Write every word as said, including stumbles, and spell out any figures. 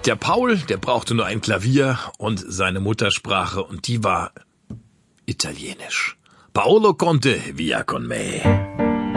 Der Paul, der brauchte nur ein Klavier und seine Muttersprache und die war Italienisch. Paolo konnte via con me.